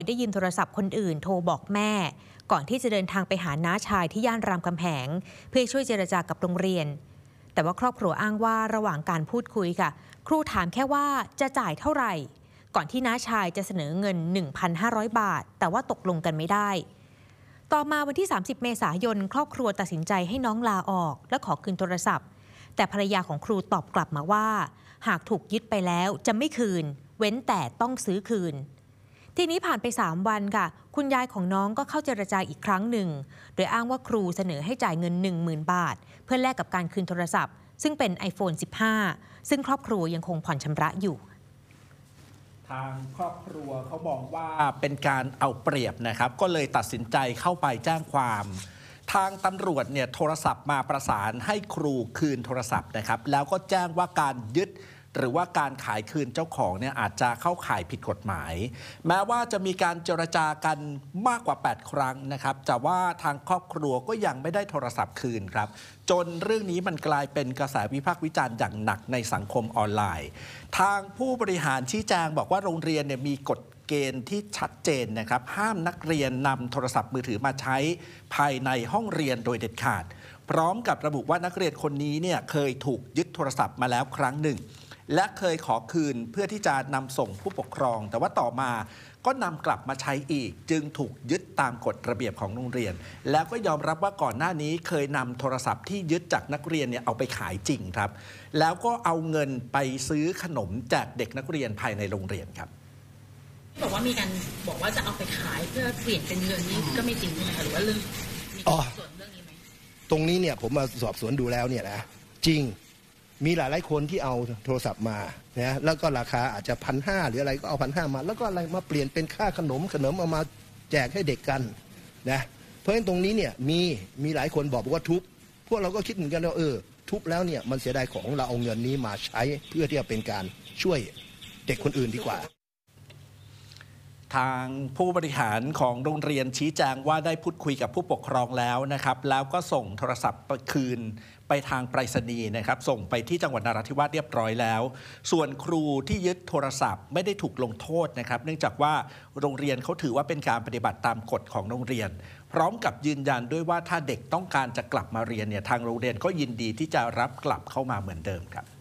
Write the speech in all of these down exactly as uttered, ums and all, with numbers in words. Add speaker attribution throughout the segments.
Speaker 1: ได้ยินโทรศัพท์คนอื่นโทรบอกแม่ก่อนที่จะเดินทางไปหาน้าชายที่ย่านรามคำแหงเพื่อช่วยเจรจากับโรงเรียนแต่ว่าครอบครัวอ้างว่าระหว่างการพูดคุยค่ะครูถามแค่ว่าจะจ่ายเท่าไหร่ก่อนที่น้าชายจะเสนอเงิน หนึ่งพันห้าร้อย บาทแต่ว่าตกลงกันไม่ได้ต่อมาวันที่สามสิบเมษายนครอบครัวตัดสินใจให้น้องลาออกและขอคืนโทรศัพท์แต่ภรรยาของครูตอบกลับมาว่าหากถูกยึดไปแล้วจะไม่คืนเว้นแต่ต้องซื้อคืนทีนี้ผ่านไปสามวันค่ะคุณยายของน้องก็เข้าเจรจาอีกครั้งหนึ่งโดยอ้างว่าครูเสนอให้จ่ายเงิน หนึ่งหมื่น บาทเพื่อแลกกับการคืนโทรศัพท์ซึ่งเป็น ไอโฟน สิบห้า ซึ่งครอบครัวยังคงผ่อนชำระอยู่
Speaker 2: ทางครอบครัวเขามองว่าเป็นการเอาเปรียบนะครับก็เลยตัดสินใจเข้าไปแจ้งความทางตำรวจเนี่ยโทรศัพท์มาประสานให้ครูคืนโทรศัพท์นะครับแล้วก็แจ้งว่าการยึดหรือว่าการขายคืนเจ้าของเนี่ยอาจจะเข้าข่ายผิดกฎหมายแม้ว่าจะมีการเจรจากันมากกว่าแปดครั้งนะครับแต่ว่าทางครอบครัวก็ยังไม่ได้โทรศัพท์คืนครับจนเรื่องนี้มันกลายเป็นกระแสวิพากษ์วิจารณ์อย่างหนักในสังคมออนไลน์ทางผู้บริหารชี้แจงบอกว่าโรงเรียนเนี่ยมีกฎเกณฑ์ที่ชัดเจนนะครับห้ามนักเรียนนำโทรศัพท์มือถือมาใช้ภายในห้องเรียนโดยเด็ดขาดพร้อมกับระบุว่านักเรียนคนนี้เนี่ยเคยถูกยึดโทรศัพท์มาแล้วครั้งหนึ่งและเคยขอคืนเพื่อที่จะนำส่งผู้ปกครองแต่ว่าต่อมาก็นำกลับมาใช้อีกจึงถูกยึดตามกฎระเบียบของโรงเรียนแล้วก็ยอมรับว่าก่อนหน้านี้เคยนำโทรศัพท์ที่ยึดจากนักเรียนเนี่ยเอาไปขายจริงครับแล้วก็เอาเงินไปซื้อขนมแจกเด็กนักเรียนภายในโรงเรียนครับ
Speaker 3: บอกว่ามีการบอกว่าจะเอาไปขายเพื่อเปลี่ยนเป็นเงินนี้ก็ไม่จริงใช่ไหมคะหรือว่าเรื่องมีส่วนเรื่องนี้ไหม
Speaker 4: ตรงนี้เนี่ยผมมาสอบสวนดูแล้วเนี่ยนะจริงมีหลายหลายคนที่เอาโทรศัพท์มานะแล้วก็ราคาอาจจะพันห้าหรืออะไรก็เอาพันห้ามาแล้วก็อะไรมาเปลี่ยนเป็นค่าขนมขนมเอามาแจกให้เด็กกันนะเพราะฉะนั้นตรงนี้เนี่ยมีมีหลายคนบอกว่าทุบพวกเราก็คิดเหมือนกันว่าเออทุบแล้วเนี่ยมันเสียดายของเราเอาเงินนี้มาใช้เพื่อที่จะเป็นการช่วยเด็กคนอื่นดีกว่า
Speaker 2: ทางผู้บริหารของโรงเรียนชี้แจงว่าได้พูดคุยกับผู้ปกครองแล้วนะครับแล้วก็ส่งโทรศัพท์คืนไปทางไปรษณีย์นะครับส่งไปที่จังหวัดนราธิวาสเรียบร้อยแล้วส่วนครูที่ยึดโทรศัพท์ไม่ได้ถูกลงโทษนะครับเนื่องจากว่าโรงเรียนเขาถือว่าเป็นการปฏิบัติตามกฎของโรงเรียนพร้อมกับยืนยันด้วยว่าถ้าเด็กต้องการจะกลับมาเรียนเนี่ยทางโรงเรียนก็ยินดีที่จะรับกลับเข้ามาเหมือนเดิมครับ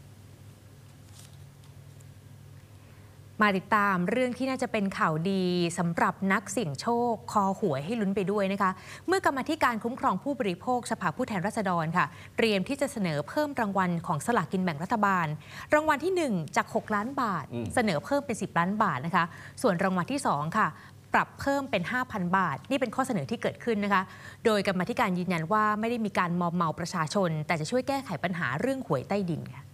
Speaker 1: มาติดตามเรื่องที่น่าจะเป็นข่าวดีสำหรับนักเสี่ยงโชคคอหวยให้ลุ้นไปด้วยนะคะเมื่อกรรมาธิการคุ้มครองผู้บริโภคสภาผู้แทนราษฎรค่ะเตรียมที่จะเสนอเพิ่มรางวัลของสลากกินแบ่งรัฐบาลรางวัลที่หนึ่งจากหกล้านบาทเสนอเพิ่มเป็นสิบล้านบาทนะคะส่วนรางวัลที่สองค่ะปรับเพิ่มเป็น ห้าพัน บาทนี่เป็นข้อเสนอที่เกิดขึ้นนะคะโดยกรรมาธิการยืนยันว่าไม่ได้มีการมอมเมาประชาชนแต่จะช่วยแก้ไขปัญหาเรื่องหวยใต้ดินค่ะ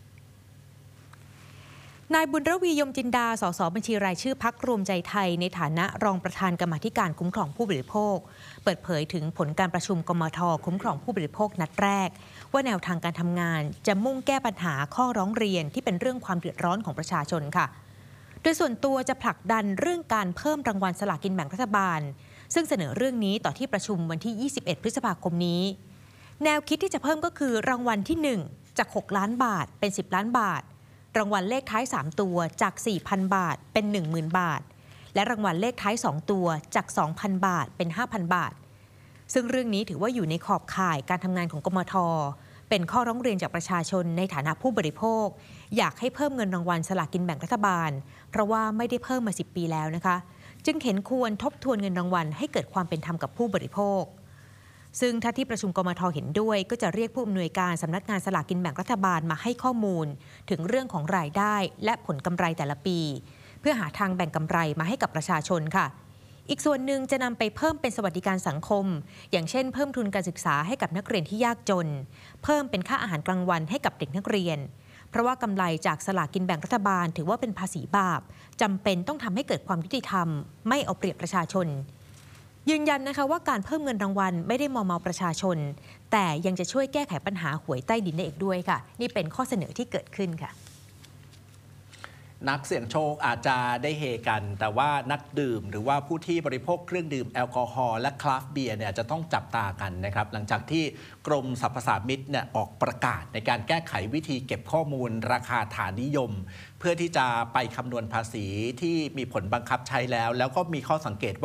Speaker 1: นายบุญระวียมจินดา สส บัญชีรายชื่อพรรครวมใจไทยในฐานะรองประธานกรรมาธิการคุ้มครองผู้บริโภคเปิดเผยถึงผลการประชุมกมท.คุ้มครองผู้บริโภคนัดแรกว่าแนวทางการทำงานจะมุ่งแก้ปัญหาข้อร้องเรียนที่เป็นเรื่องความเดือดร้อนของประชาชนค่ะโดยส่วนตัวจะผลักดันเรื่องการเพิ่มรางวัลสลากกินแบ่งรัฐบาลซึ่งเสนอเรื่องนี้ต่อที่ประชุมวันที่ยี่สิบเอ็ดพฤษภาคมนี้แนวคิดที่จะเพิ่มก็คือรางวัลที่หนึ่งจากหกล้านบาทเป็นสิบล้านบาทรางวัลเลขท้ายสามตัวจาก สี่พัน บาทเป็น หนึ่งหมื่น บาทและรางวัลเลขท้ายสองตัวจาก สองพัน บาทเป็น ห้าพัน บาทซึ่งเรื่องนี้ถือว่าอยู่ในขอบข่ายการทำงานของกมท.เป็นข้อร้องเรียนจากประชาชนในฐานะผู้บริโภคอยากให้เพิ่มเงินรางวัลสลากกินแบ่งรัฐบาลเพราะว่าไม่ได้เพิ่มมาสิบปีแล้วนะคะจึงเห็นควรทบทวนเงินรางวัลให้เกิดความเป็นธรรมกับผู้บริโภคซึ่งถ้าที่ประชุมกมท.เห็นด้วยก็จะเรียกผู้อำนวยการสำนักงานสลากกินแบ่งรัฐบาลมาให้ข้อมูลถึงเรื่องของรายได้และผลกำไรแต่ละปีเพื่อหาทางแบ่งกำไรมาให้กับประชาชนค่ะอีกส่วนหนึ่งจะนำไปเพิ่มเป็นสวัสดิการสังคมอย่างเช่นเพิ่มทุนการศึกษาให้กับนักเรียนที่ยากจนเพิ่มเป็นค่าอาหารกลางวันให้กับเด็กนักเรียนเพราะว่ากำไรจากสลากกินแบ่งรัฐบาลถือว่าเป็นภาษีบาปจำเป็นต้องทำให้เกิดความยุติธรรมไม่เอาเปรียบประชาชนยืนยันนะคะว่าการเพิ่มเงินรางวัลไม่ได้มอมเมาประชาชนแต่ยังจะช่วยแก้ไขปัญหาหวยใต้ดินได้อีกด้วยค่ะนี่เป็นข้อเสนอที่เกิดขึ้นค่ะ
Speaker 2: นักเสี่ยงโชคอาจจะได้เฮกันแต่ว่านักดื่มหรือว่าผู้ที่บริโภคเครื่องดื่มแอลกอฮอล์และคราฟต์เบียร์เนี่ยจะต้องจับตากันนะครับหลังจากที่กรมสรรพสามิตเนี่ยออกประกาศในการแก้ไขวิธีเก็บข้อมูลราคาฐานนิยม เพื่อที่จะไปคำนวณภาษีที่มีผลบังคับใช้แล้วแล้วก็มีข้อสังเกตว่า